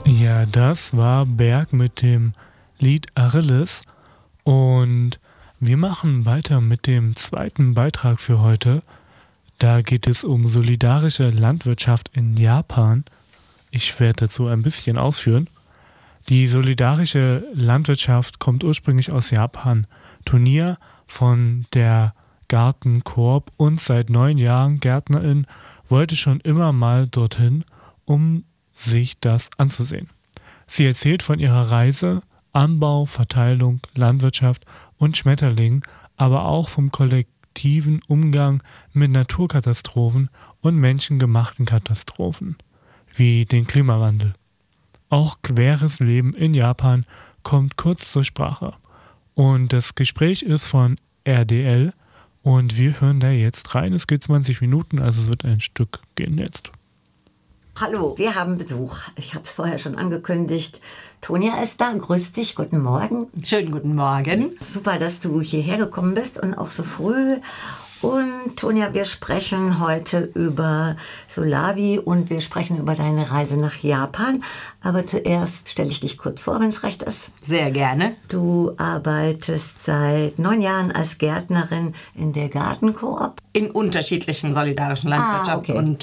Ja, das war Berg mit dem Lied Arillis und wir machen weiter mit dem zweiten Beitrag für heute. Da geht es um solidarische Landwirtschaft in Japan. Ich werde dazu ein bisschen ausführen. Die solidarische Landwirtschaft kommt ursprünglich aus Japan. Turnier von der Gartenkoop und seit 9 Jahren Gärtnerin wollte schon immer mal dorthin, um sich das anzusehen. Sie erzählt von ihrer Reise, Anbau, Verteilung, Landwirtschaft und Schmetterlingen, aber auch vom kollektiven Umgang mit Naturkatastrophen und menschengemachten Katastrophen, wie den Klimawandel. Auch queres Leben in Japan kommt kurz zur Sprache. Und das Gespräch ist von RDL und wir hören da jetzt rein. Es geht 20 Minuten, also es wird ein Stück gehen jetzt. Hallo, wir haben Besuch. Ich habe es vorher schon angekündigt. Tonja ist da. Grüß dich, guten Morgen. Schönen guten Morgen. Super, dass du hierher gekommen bist und auch so früh. Und Tonja, wir sprechen heute über Solavi und wir sprechen über deine Reise nach Japan. Aber zuerst stelle ich dich kurz vor, wenn es recht ist. Sehr gerne. Du arbeitest seit 9 Jahren als Gärtnerin in der Gartenkoop. In unterschiedlichen solidarischen Landwirtschaften okay. und